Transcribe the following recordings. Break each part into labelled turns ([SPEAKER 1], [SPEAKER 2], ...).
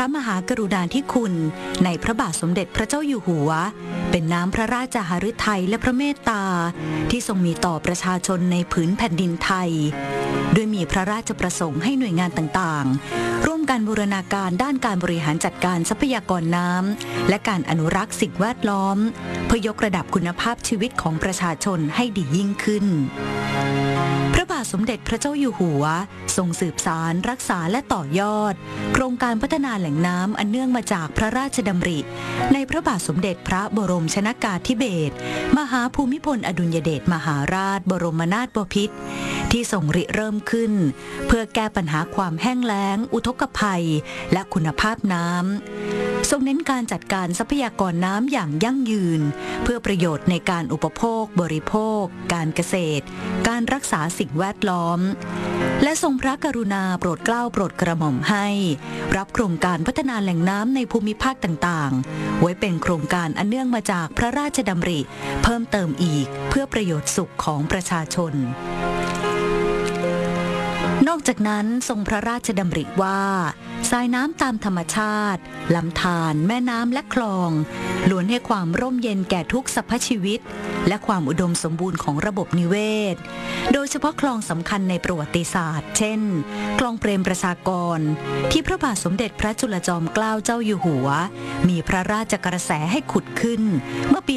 [SPEAKER 1] ระมหากรุณาธิคุณในพระบาทสมเด็จพระเจ้าอยู่หัวเป็นน้ำพระราชหฤทัยและพระเมตตาที่ทรงมีต่อประชาชนในผืนแผ่นดินไทยโดยมีพระราชประสงค์ให้หน่วยงานต่างๆร่วมกันบูรณาการด้านการบริหารจัดการทรัพยากรน้ำและการอนุรักษ์สิ่งแวดล้อมเพื่อยกระดับคุณภาพชีวิตของประชาชนให้ดียิ่งขึ้นพระบาทสมเด็จพระเจ้าอยู่หัวทรงสืบสานรักษาและต่อยอดโครงการพัฒนาแหล่งน้ำอันเนื่องมาจากพระราชดำริในพระบาทสมเด็จพระบรมชนกาธิเบศรมหาภูมิพลอดุลยเดชมหาราชบรมนาถบพิตรที่ทรงริเริ่มขึ้นเพื่อแก้ปัญหาความแห้งแล้งอุทกภัยและคุณภาพน้ำทรงเน้นการจัดการทรัพยากรน้ำอย่างยั่งยืนเพื่อประโยชน์ในการอุปโภคบริโภคการเกษตรการรักษาสิ่งแวดล้อมและทรงพระกรุณาโปรดเกล้าโปรดกระหม่อมให้รับโครงการพัฒนาแหล่งน้ำในภูมิภาคต่างๆไว้เป็นโครงการอันเนื่องมาจากพระราชดำริเพิ่มเติมอีกเพื่อประโยชน์สุขของประชาชนนอกจากนั้นทรงพระราชดำริว่าสายน้ำตามธรรมชาติลำธารแม่น้ำและคลองล้วนให้ความร่มเย็นแก่ทุกสรรพชีวิตและความอุดมสมบูรณ์ของระบบนิเวศโดยเฉพาะคลองสำคัญในประวัติศาสตร์เช่นคลองเปรมประชากรที่พระบาทสมเด็จพระจุลจอมเกล้าเจ้าอยู่หัวมีพระราชกระแสให้ขุดขึ้นเมื่อปี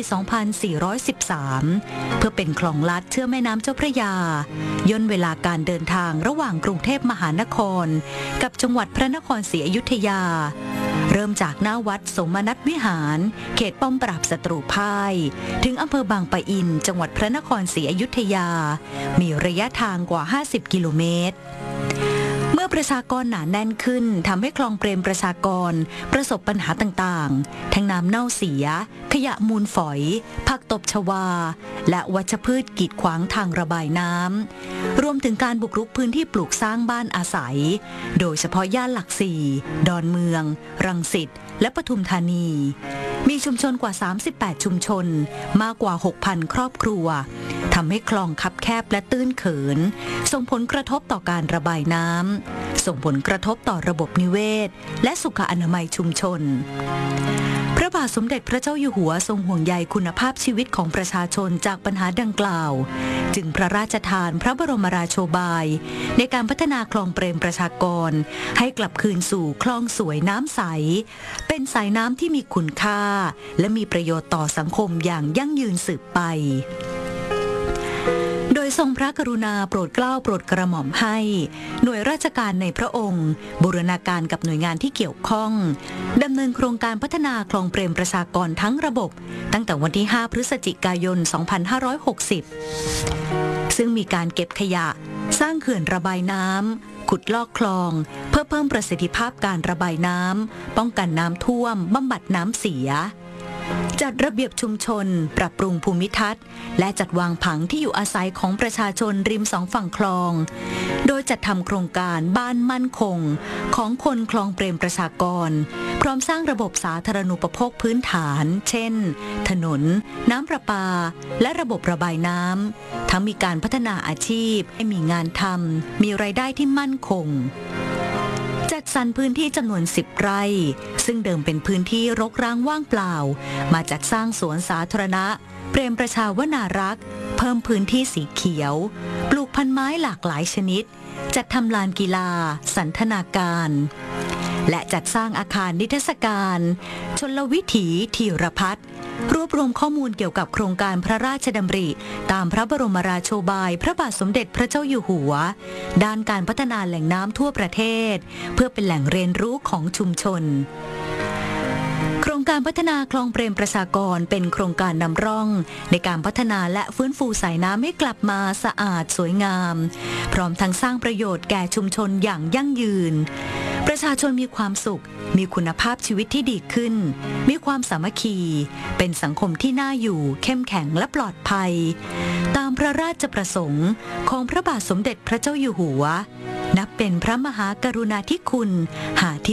[SPEAKER 1] 2413 เพื่อเป็นคลองลัดเชื่อมแม่น้ำเจ้าพระยาย่นเวลาการเดินทางระหว่างกรุงเทพมหานครกับจังหวัดพระนครศรีอยุธยาเริ่มจากหน้าวัดสมนัตวิหารเขตป้อมปราบศัตรูพ่ายถึงอำเภอบางปะอินจังหวัดพระนครศรีอยุธยามีระยะทางกว่า50กิโลเมตรเมื่อประชากรหนาแน่นขึ้นทำให้คลองเปรมประชากรประสบปัญหาต่างๆทั้งน้ำเน่าเสียขยะมูลฝอยผักตบชวาและวัชพืชกีดขวางทางระบายน้ำรวมถึงการบุกรุกพื้นที่ปลูกสร้างบ้านอาศัยโดยเฉพาะย่านหลักสี่ดอนเมืองรังสิตและปทุมธานีมีชุมชนกว่า38ชุมชนมากกว่า 6,000 ครอบครัวทำให้คลองคับแคบและตื้นเขินส่งผลกระทบต่อการระบายน้ำส่งผลกระทบต่อระบบนิเวศและสุขอนามัยชุมชนพระบาทสมเด็จพระเจ้าอยู่หัวทรงห่วงใยคุณภาพชีวิตของประชาชนจากปัญหาดังกล่าวจึงพระราชทานพระบรมราโชบายในการพัฒนาคลองเปรมประชากรให้กลับคืนสู่คลองสวยน้ำใสเป็นสายน้ำที่มีคุณค่าและมีประโยชน์ต่อสังคมอย่างยั่งยืนสืบไปโดยทรงพระกรุณาโปรดเกล้าโปรดกระหม่อมให้หน่วยราชการในพระองค์บูรณาการกับหน่วยงานที่เกี่ยวข้องดำเนินโครงการพัฒนาคลองเปรมประชากรทั้งระบบตั้งแต่วันที่ 5 พฤศจิกายน 2560 ซึ่งมีการเก็บขยะสร้างเขื่อนระบายน้ำขุดลอกคลองเพื่อเพิ่มประสิทธิภาพการระบายน้ำป้องกันน้ำท่วมบำบัดน้ำเสียจัดระเบียบชุมชนปรับปรุงภูมิทัศน์และจัดวางผังที่อยู่อาศัยของประชาชนริมสองฝั่งคลองโดยจัดทำโครงการบ้านมั่นคงของคนคลองเปรมประชากรพร้อมสร้างระบบสาธารณูปโภคพื้นฐานเช่นถนนน้ำประปาและระบบระบายน้ำทั้งมีการพัฒนาอาชีพให้มีงานทำมีรายได้ที่มั่นคงจัดสรรพื้นที่จำนวน10 ไร่ซึ่งเดิมเป็นพื้นที่รกร้างว่างเปล่ามาจัดสร้างสวนสาธารณะเปรมประชาวนารักษ์เพิ่มพื้นที่สีเขียวปลูกพันไม้หลากหลายชนิดจัดทำลานกีฬาสันทนาการและจัดสร้างอาคารนิทรรศการชลวิถีธีรพัฒน์รวบรวมข้อมูลเกี่ยวกับโครงการพระราชดำริตามพระบรมราโชบายพระบาทสมเด็จพระเจ้าอยู่หัวด้านการพัฒนาแหล่งน้ำทั่วประเทศเพื่อเป็นแหล่งเรียนรู้ของชุมชนโครงการพัฒนาคลองเปรมประชากรเป็นโครงการนำร่องในการพัฒนาและฟื้นฟูสายน้ำให้กลับมาสะอาดสวยงามพร้อมทั้งสร้างประโยชน์แก่ชุมชนอย่างยั่งยืนประชาชนมีความสุขมีคุณภาพชีวิตที่ดีขึ้นมีความสามัคคีเป็นสังคมที่น่าอยู่เข้มแข็งและปลอดภัยตามพระราชประสงค์ของพระบาทสมเด็จพระเจ้าอยู่หัวนับเป็นพระมหากรุณาธิคุณหาที่